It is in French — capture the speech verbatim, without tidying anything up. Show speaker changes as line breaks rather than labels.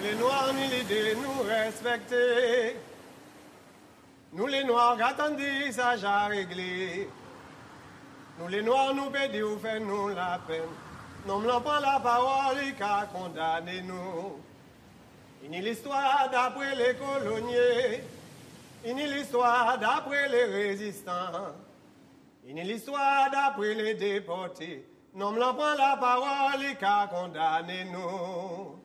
Les noirs ni l'idée nous respecter. Nous les noirs attendis ça j'ai réglé. Nous les noirs nous pédons faire nous la peine. Non m'en prend la parole et qu'a condamné nous. Ini l'histoire d'après les coloniers. Ini l'histoire d'après les résistants. Ini l'histoire d'après les déportés. Non m'en prend la parole et qu'a condamné nous.